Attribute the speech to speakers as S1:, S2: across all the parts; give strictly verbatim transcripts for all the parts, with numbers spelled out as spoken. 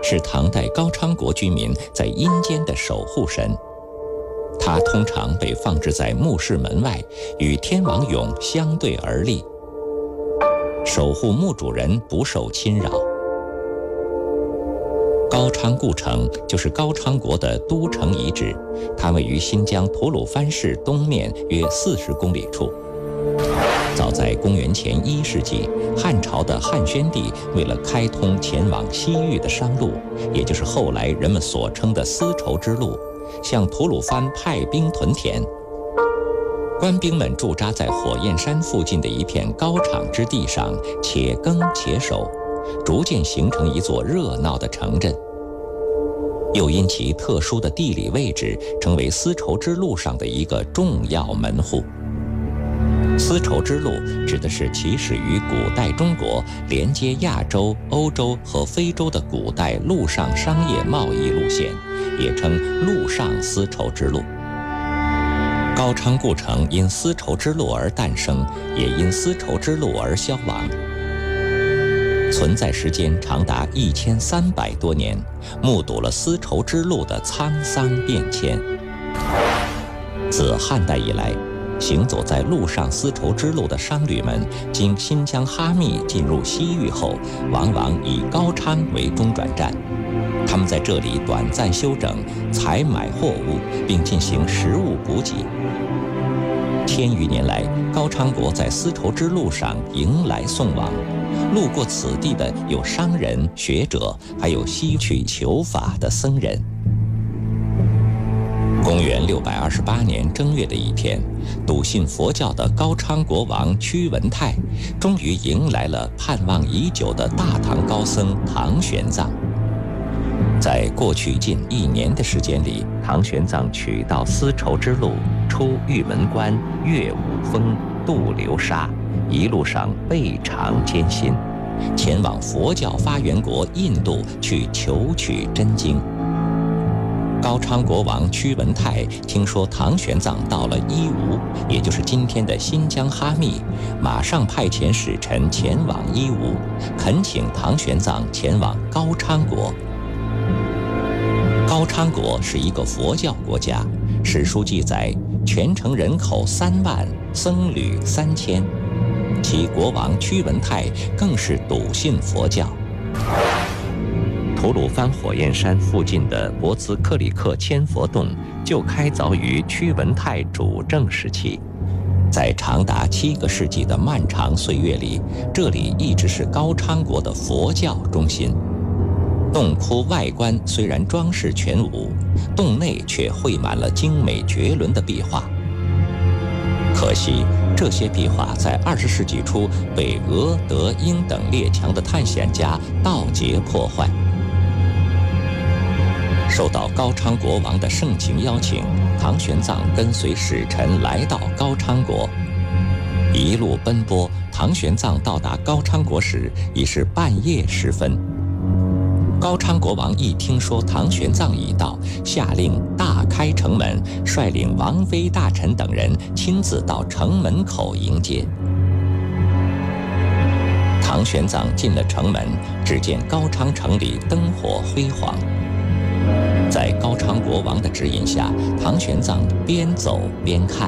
S1: 是唐代高昌国居民在阴间的守护神。它通常被放置在墓室门外，与天王俑相对而立，守护墓主人不受侵扰。高昌故城就是高昌国的都城遗址，它位于新疆吐鲁番市东面约四十公里处。早在公元前一世纪，汉朝的汉宣帝为了开通前往西域的商路，也就是后来人们所称的丝绸之路，向吐鲁番派兵屯田。官兵们驻扎在火焰山附近的一片高场之地上，且耕且守，逐渐形成一座热闹的城镇。又因其特殊的地理位置，成为丝绸之路上的一个重要门户。丝绸之路指的是起始于古代中国，连接亚洲、欧洲和非洲的古代陆上商业贸易路线，也称陆上丝绸之路。高昌故城因丝绸之路而诞生，也因丝绸之路而消亡。存在时间长达一千三百多年，目睹了丝绸之路的沧桑变迁。自汉代以来，行走在陆上丝绸之路的商旅们，经新疆哈密进入西域后，往往以高昌为中转站。他们在这里短暂休整，采买货物，并进行食物补给。千余年来，高昌国在丝绸之路上迎来送往，路过此地的有商人、学者，还有西去求法的僧人。公元六百二十八年正月的一天，笃信佛教的高昌国王屈文泰终于迎来了盼望已久的大唐高僧唐玄奘。在过去近一年的时间里，唐玄奘取道丝绸之路，出玉门关，越五峰，渡流沙，一路上倍尝艰辛，前往佛教发源国印度去求取真经。高昌国王屈文泰听说唐玄奘到了伊吾，也就是今天的新疆哈密，马上派遣使臣前往伊吾，恳请唐玄奘前往高昌国。高昌国是一个佛教国家，史书记载全城人口三万，僧侣三千，其国王屈文泰更是笃信佛教。吐鲁番火焰山附近的博兹克里克千佛洞就开凿于屈文泰主政时期，在长达七个世纪的漫长岁月里，这里一直是高昌国的佛教中心。洞窟外观虽然装饰全无，洞内却绘满了精美绝伦的壁画。可惜，这些壁画在二十世纪初被俄、德、英等列强的探险家盗劫破坏。受到高昌国王的盛情邀请，唐玄奘跟随使臣来到高昌国。一路奔波，唐玄奘到达高昌国时已是半夜时分。高昌国王一听说唐玄奘已到，下令大开城门，率领王妃大臣等人亲自到城门口迎接。唐玄奘进了城门，只见高昌城里灯火辉煌。在高昌国王的指引下，唐玄奘边走边看。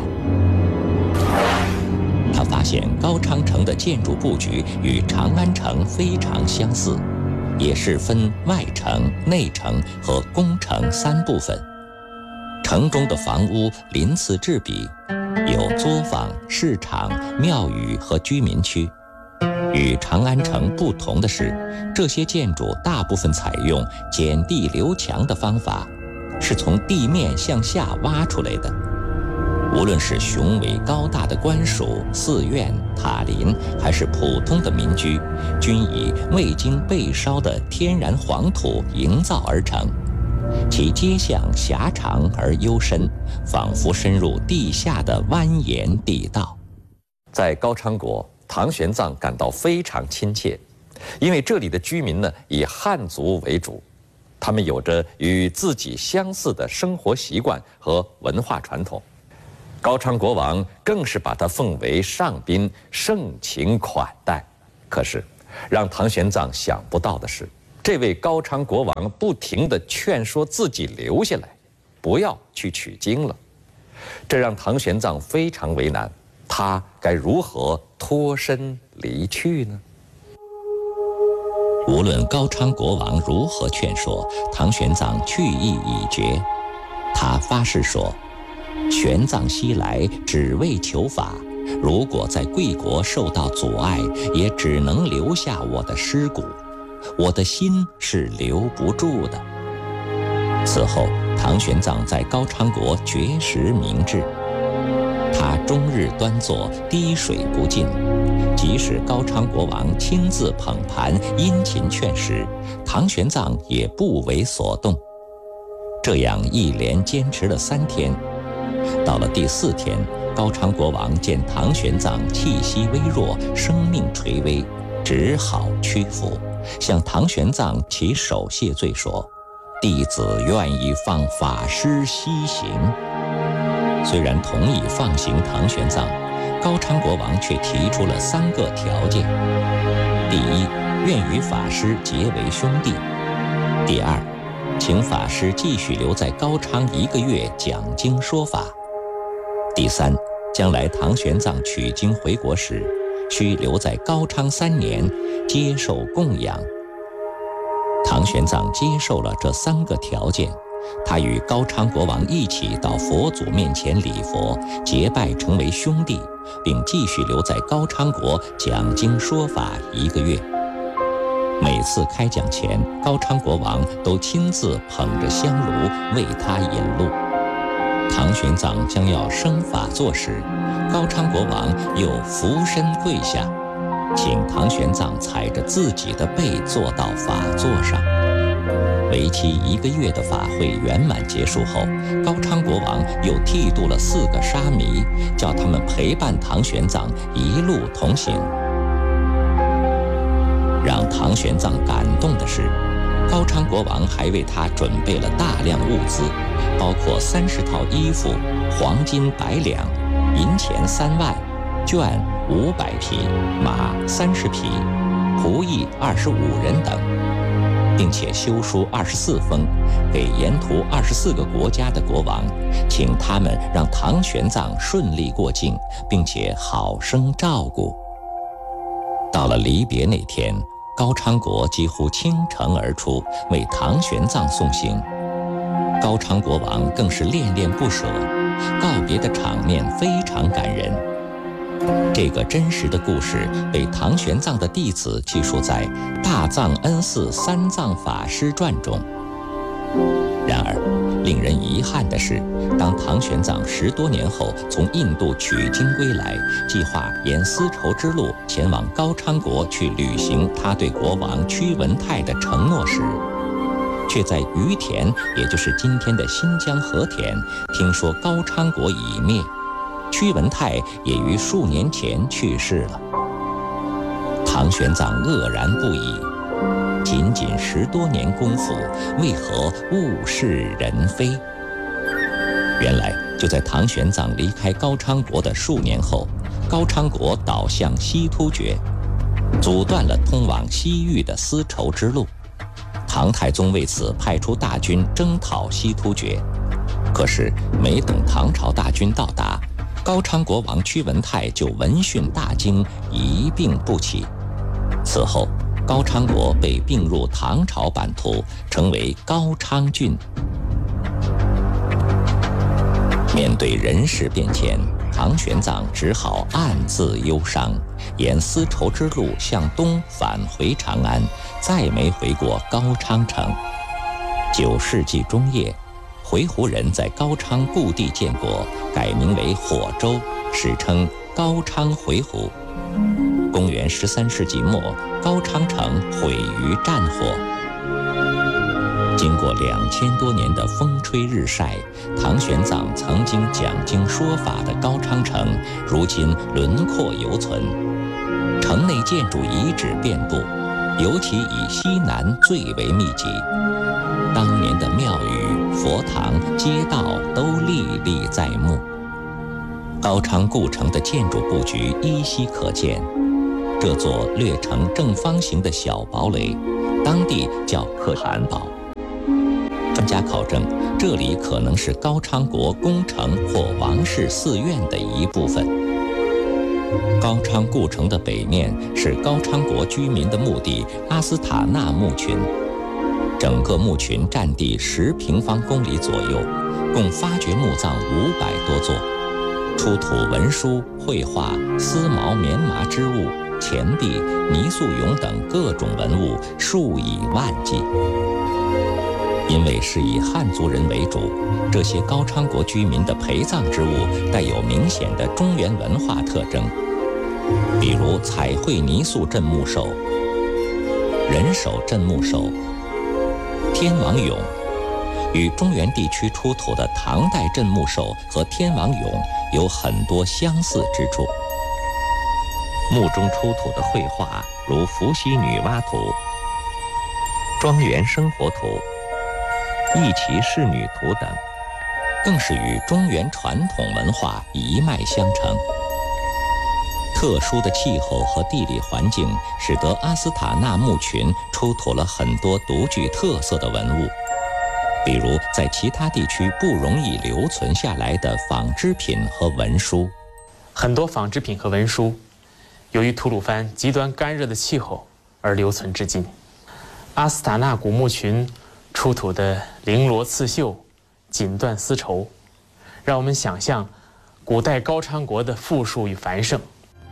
S1: 他发现高昌城的建筑布局与长安城非常相似，也是分外城、内城和宫城三部分。城中的房屋鳞次栉比，有作坊、市场、庙宇和居民区。与长安城不同的是，这些建筑大部分采用剪地留墙的方法，是从地面向下挖出来的。无论是雄伟高大的官署、寺院、塔林，还是普通的民居，均以未经被烧的天然黄土营造而成，其街巷狭长而幽深，仿佛深入地下的蜿蜒地道。在高昌国，唐玄奘感到非常亲切，因为这里的居民呢以汉族为主，他们有着与自己相似的生活习惯和文化传统。高昌国王更是把他奉为上宾，盛情款待。可是，让唐玄奘想不到的是，
S2: 这位高昌国王不停地劝说自己留下来，不要去取经了，这让唐玄奘非常为难，他该如何脱身离去呢？
S1: 无论高昌国王如何劝说，唐玄奘去意已决。他发誓说：“玄奘西来只为求法，如果在贵国受到阻碍，也只能留下我的尸骨，我的心是留不住的。”此后，唐玄奘在高昌国绝食明志，他终日端坐，滴水不进。即使高昌国王亲自捧盘殷勤劝食，唐玄奘也不为所动。这样一连坚持了三天，到了第四天，高昌国王见唐玄奘气息微弱，生命垂危，只好屈服，向唐玄奘起手谢罪说：“弟子愿意放法师西行。”虽然同意放行唐玄奘，高昌国王却提出了三个条件：第一，愿与法师结为兄弟；第二，请法师继续留在高昌一个月讲经说法；第三，将来唐玄奘取经回国时，需留在高昌三年，接受供养。唐玄奘接受了这三个条件，他与高昌国王一起到佛祖面前礼佛，结拜成为兄弟，并继续留在高昌国讲经说法一个月。每次开讲前，高昌国王都亲自捧着香炉为他引路。唐玄奘将要升法座时，高昌国王又俯身跪下，请唐玄奘踩着自己的背坐到法座上。为期一个月的法会圆满结束后，高昌国王又剃度了四个沙弥，叫他们陪伴唐玄奘一路同行。让唐玄奘感动的是，高昌国王还为他准备了大量物资，包括三十套衣服、黄金百两、银钱三万、绢五百匹、马三十匹、仆役二十五人等，并且修书二十四封，给沿途二十四个国家的国王，请他们让唐玄奘顺利过境，并且好生照顾。到了离别那天，高昌国几乎倾城而出，为唐玄奘送行。高昌国王更是恋恋不舍，告别的场面非常感人。这个真实的故事被唐玄奘的弟子记述在《大藏恩寺三藏法师传》中。然而，令人遗憾的是，当唐玄奘十多年后从印度取经归来，计划沿丝绸之路前往高昌国去履行他对国王屈文泰的承诺时，却在于田，也就是今天的新疆和田，听说高昌国已灭，屈文泰也于数年前去世了。唐玄奘愕然不已，仅仅十多年功夫，为何物是人非？原来就在唐玄奘离开高昌国的数年后，高昌国倒向西突厥，阻断了通往西域的丝绸之路。唐太宗为此派出大军征讨西突厥，可是没等唐朝大军到达，高昌国王屈文泰就闻讯大惊，一病不起。此后，高昌国被并入唐朝版图，成为高昌郡。面对人事变迁，唐玄奘只好暗自忧伤，沿丝绸之路向东返回长安，再没回过高昌城。九世纪中叶，回鹘人在高昌故地建国，改名为火州，史称高昌回鹘。公元十三世纪末，高昌城毁于战火。经过两千多年的风吹日晒，唐玄奘曾经讲经说法的高昌城，如今轮廓犹存。城内建筑遗址遍布，尤其以西南最为密集。当年的庙宇、佛堂、街道都历历在目。高昌故城的建筑布局依稀可见。这座略呈正方形的小堡垒， 当地叫可汗堡。专家考证，这里可能是高昌国宫城或王室寺院的一部分。高昌故城的北面是高昌国居民的墓地阿斯塔纳墓群，整个墓群占地十平方公里左右，共发掘墓葬五百多座，出土文书、绘画、丝毛、棉麻织物、钱币、泥塑俑等各种文物数以万计。因为是以汉族人为主，这些高昌国居民的陪葬之物带有明显的中原文化特征，比如彩绘泥塑镇墓兽、人手镇墓兽、天王俑，与中原地区出土的唐代镇墓兽和天王俑有很多相似之处。墓中出土的绘画，如伏羲女娲图、庄园生活图、义骑仕女图等，更是与中原传统文化一脉相承。特殊的气候和地理环境使得阿斯塔纳墓群出土了很多独具特色的文物，比如在其他地区不容易留存下来的纺织品和文书。
S3: 很多纺织品和文书由于吐鲁番极端干热的气候而留存至今。阿斯塔纳古墓群出土的绫罗刺绣、锦缎丝绸，让我们想象古代高昌国的富庶与繁盛。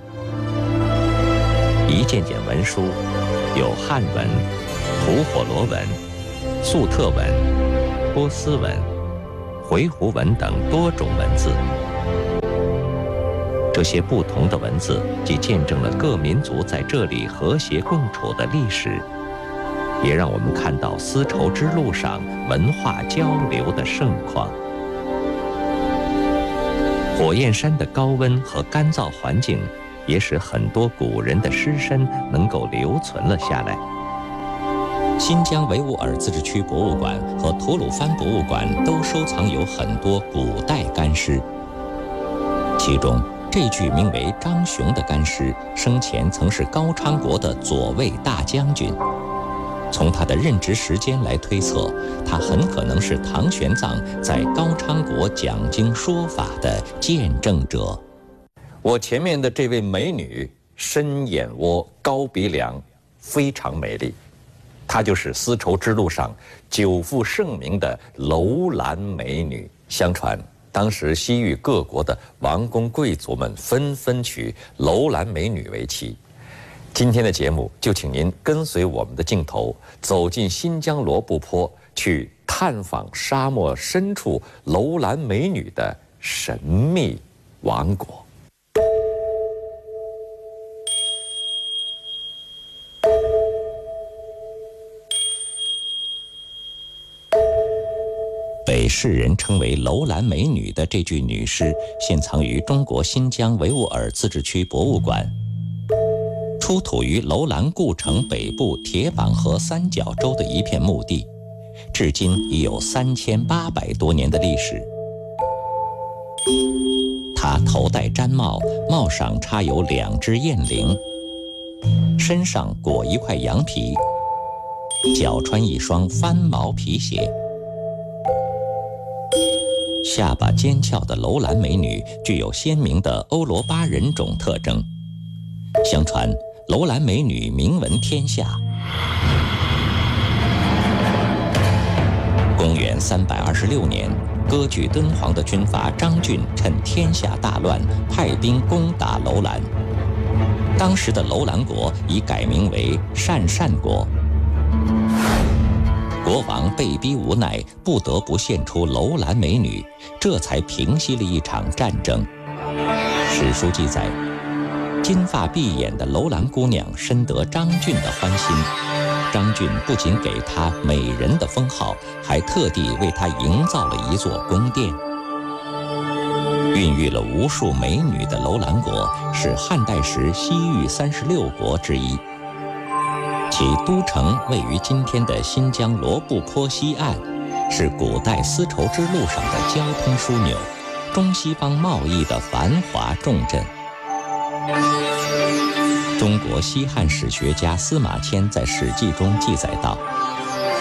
S1: 一件件文书有汉文、吐火罗文、粟特文、波斯文、回鹘文等多种文字。这些不同的文字既见证了各民族在这里和谐共处的历史，也让我们看到丝绸之路上文化交流的盛况。火焰山的高温和干燥环境也使很多古人的尸身能够留存了下来。新疆维吾尔自治区博物馆和吐鲁番博物馆都收藏有很多古代干尸，其中这具名为张雄的干尸生前曾是高昌国的左卫大将军。从他的任职时间来推测，他很可能是唐玄奘在高昌国讲经说法的见证者。
S2: 我前面的这位美女，深眼窝、高鼻梁，非常美丽。她就是丝绸之路上久负盛名的楼兰美女。相传，当时西域各国的王公贵族们纷纷娶楼兰美女为妻。今天的节目就请您跟随我们的镜头，走进新疆罗布泊，去探访沙漠深处楼兰美女的神秘王国。
S1: 被世人称为楼兰美女的这具女尸，现藏于中国新疆维吾尔自治区博物馆。出土于楼兰故城北部铁绑河三角洲的一片墓地，至今已有三千八百多年的历史。他头戴毡帽，帽上插有两只雁翎，身上裹一块羊皮，脚穿一双翻毛皮鞋。下巴尖翘的楼兰美女具有鲜明的欧罗巴人种特征。相传楼兰美女名闻天下。公元三百二十六年，割据敦煌的军阀张俊趁天下大乱，派兵攻打楼兰。当时的楼兰国已改名为鄯善国。国王被逼无奈，不得不献出楼兰美女，这才平息了一场战争。史书记载，金发碧眼的楼兰姑娘深得张俊的欢心，张俊不仅给她美人的封号，还特地为她营造了一座宫殿。孕育了无数美女的楼兰国是汉代时西域三十六国之一，其都城位于今天的新疆罗布泊西岸，是古代丝绸之路上的交通枢纽，中西方贸易的繁华重镇。 中国西汉史学家司马迁在《史记》中记载道：